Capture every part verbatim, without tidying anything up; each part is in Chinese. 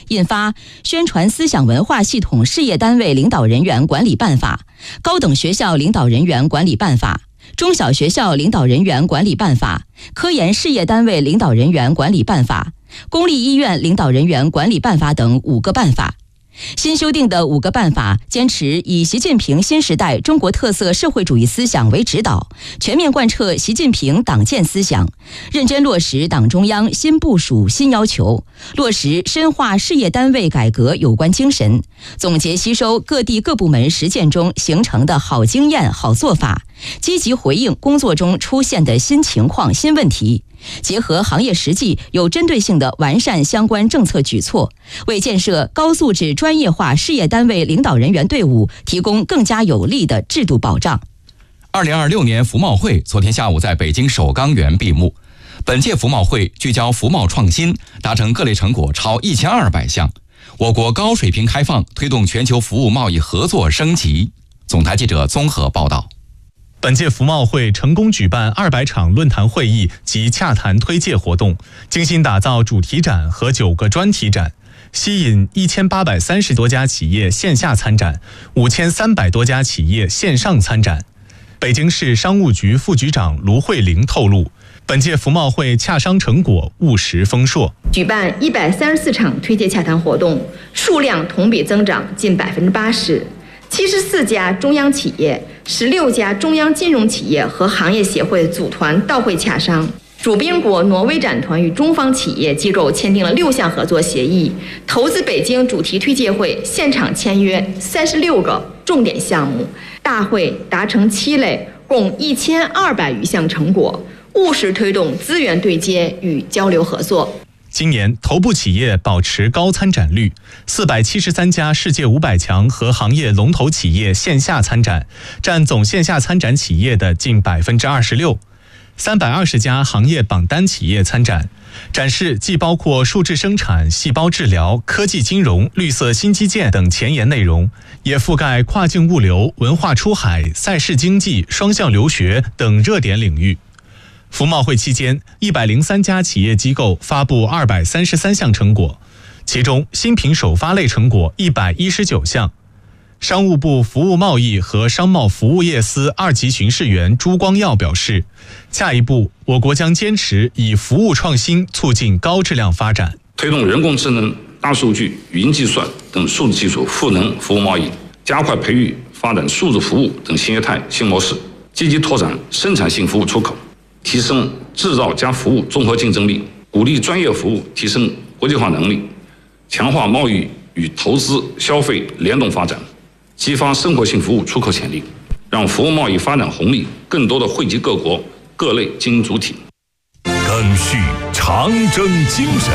印发《宣传思想文化系统事业单位领导人员管理办法》、《高等学校领导人员管理办法》、《中小学校领导人员管理办法》、《科研事业单位领导人员管理办法》、《公立医院领导人员管理办法》等五个办法。新修订的五个办法坚持以习近平新时代中国特色社会主义思想为指导，全面贯彻习近平党建思想，认真落实党中央新部署新要求，落实深化事业单位改革有关精神，总结吸收各地各部门实践中形成的好经验好做法，积极回应工作中出现的新情况新问题，结合行业实际，有针对性地完善相关政策举措，为建设高素质专业化事业单位领导人员队伍提供更加有力的制度保障。 二零二六年服贸会昨天下午在北京首钢园闭幕。本届服贸会聚焦服贸创新，达成各类成果超一千二百项。我国高水平开放推动全球服务贸易合作升级。总台记者综合报道。 本届服贸会成功举办二百场论坛会议及洽谈推介活动，精心打造主题展和九个专题展，吸引一千八百三十多家企业线下参展，五千三百多家企业线上参展。北京市商务局副局长卢慧玲透露，本届服贸会洽商成果务实丰硕， 举办一百三十四场推介洽谈活动，数量同比增长近百分之八十。七十四家中央企业、十六家中央金融企业和行业协会组团到会洽商。主宾国挪威展团与中方企业机构签订了六项合作协议，投资北京主题推介会现场签约三十六个重点项目，大会达成七类，共一千二百余项成果，务实推动资源对接与交流合作。 今年头部企业保持高参展率，四百七十三家世界五百强和行业龙头企业线下参展，占总线下参展企业的近百分之二十六。三百二十家行业榜单企业参展，展示既包括数字生产、细胞治疗、科技金融、绿色新基建等前沿内容，也覆盖跨境物流、文化出海、赛事经济、双向留学等热点领域。服贸会期间，一百零三家企业机构发布二百三十三项成果，其中新品首发类成果一百一十九项。商务部服务贸易和商贸服务业司二级巡视员朱光耀表示，下一步我国将坚持以服务创新促进高质量发展， 推动人工智能、大数据、语音计算等数字技术赋能服务贸易，加快培育发展数字服务等新业态新模式，积极拓展生产性服务出口，提升制造加服务综合竞争力，鼓励专业服务提升国际化能力，强化贸易与投资消费联动发展，激发生活性服务出口潜力，让服务贸易发展红利更多的惠及各国各类经营主体。 赓续长征精神，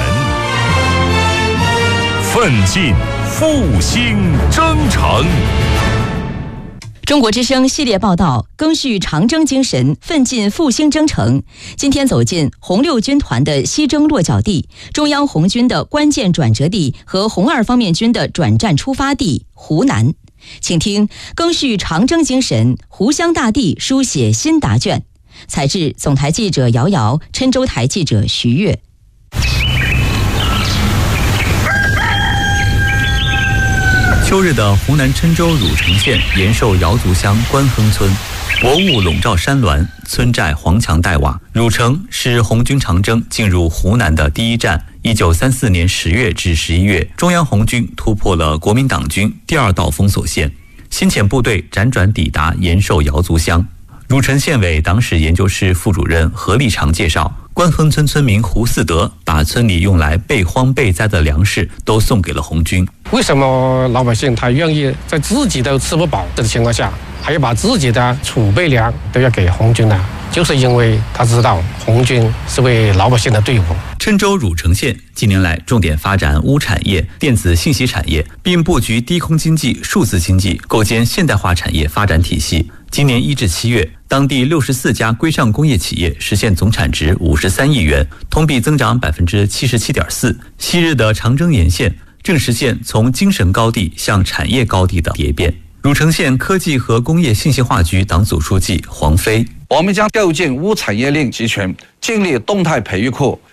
奋进复兴征程。 中国之声系列报道，赓续长征精神，奋进复兴征程。今天走进红六军团的西征落脚地，中央红军的关键转折地和红二方面军的转战出发地湖南。请听赓续长征精神，湖湘大地书写新答卷。采制总台记者姚瑶，郴州台记者徐悦。 秋日的湖南郴州汝城县延寿瑶族乡关亨村，薄雾笼罩山峦，村寨黄墙黛瓦。汝城是红军长征进入湖南的第一站。一九三四年十月至十一月，中央红军突破了国民党军第二道封锁线，新遣部队辗转抵达延寿瑶族乡。汝城县委党史研究室副主任何立长介绍，关亨村村民胡四德把村里用来备荒备灾的粮食都送给了红军。 为什么老百姓他愿意在自己都吃不饱的情况下，还要把自己的储备粮都要给红军呢？就是因为他知道红军是为老百姓的队伍。 郴州汝城县近年来重点发展钨产业、电子信息产业，并布局低空经济、数字经济，构建现代化产业发展体系。今年一至七月，当地六十四家规上工业企业实现总产值五十三亿元，同比增长百分之七十七点四。昔日的长征沿线正实现从精神高地向产业高地的蝶变。汝城县科技和工业信息化局党组书记黄飞： 我们将构建钨产业链集群，建立动态培育库，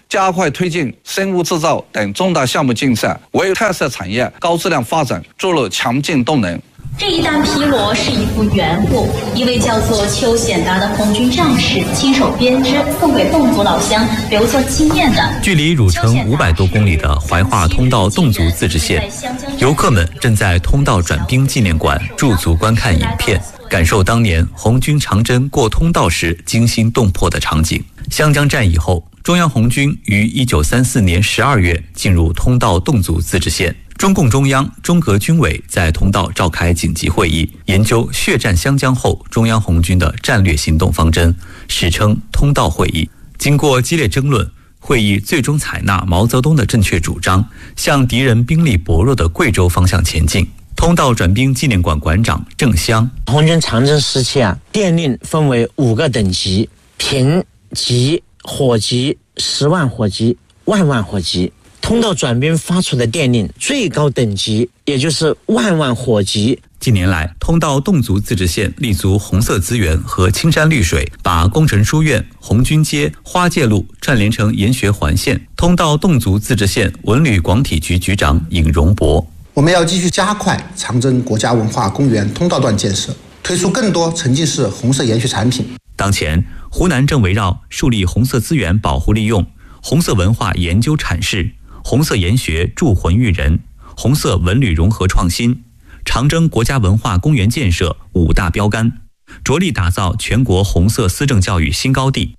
加快推进生物制造等重大项目竞赛，为特色产业高质量发展注入强劲动能。 这一担皮螺是一副原物，一位叫做邱显达的红军战士亲手编织，送给侗族老乡，留下惊艳的。 距离汝城五百多公里的怀化通道侗族自治县，游客们正在通道转兵纪念馆驻足观看影片，感受当年红军长征过通道时惊心动魄的场景。湘江战役后，中央红军于一九三四年十二月进入通道侗族自治县。中共中央、中革军委在通道召开紧急会议，研究血战湘江后中央红军的战略行动方针，史称通道会议。经过激烈争论，会议最终采纳毛泽东的正确主张，向敌人兵力薄弱的贵州方向前进。通道转兵纪念馆馆长郑湘： 红军长征时期啊，电令分为五个等级：平级、火级、十万火级、万万火级。通道转兵发出的电令最高等级也就是万万火级。 近年来，通道侗族自治县立足红色资源和青山绿水，把工程书院、红军街、花界路串联成研学环线。通道侗族自治县文旅广体局局长尹荣博： 我们要继续加快长征国家文化公园通道段建设，推出更多沉浸式红色研学产品。 当前，湖南正围绕树立红色资源保护利用、红色文化研究阐释、红色研学铸魂育人、红色文旅融合创新、长征国家文化公园建设五大标杆，着力打造全国红色思政教育新高地。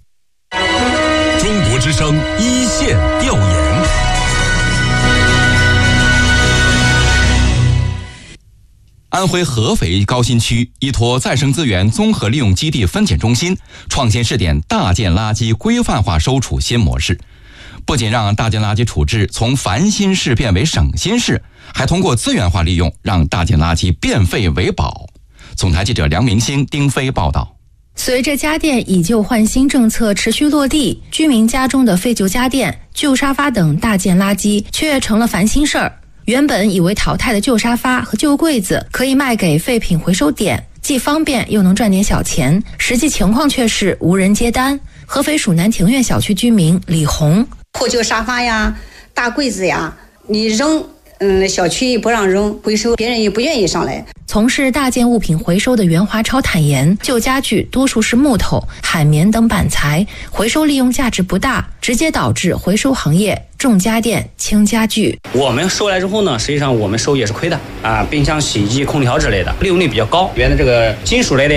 中国之声一线调研。 安徽合肥高新区依托再生资源综合利用基地分拣中心，创新试点大件垃圾规范化收储新模式。不仅让大件垃圾处置从烦心事变为省心事，还通过资源化利用，让大件垃圾变废为宝。总台记者梁明星、丁飞报道。 随着家电以旧换新政策持续落地，居民家中的废旧家电、旧沙发等大件垃圾却成了烦心事儿。原本以为淘汰的旧沙发和旧柜子可以卖给废品回收点，既方便又能赚点小钱，实际情况却是无人接单。合肥蜀南庭院小区居民李红： 破旧沙发呀、大柜子呀，你扔，嗯，小区也不让扔，回收别人也不愿意上来。 从事大件物品回收的袁华超坦言，旧家具多数是木头、海绵等板材，回收利用价值不大，直接导致回收行业重家电轻家具。 我们收来之后呢，实际上我们收也是亏的啊，冰箱、洗衣机、空调之类的利用率比较高，里面的这个金属类的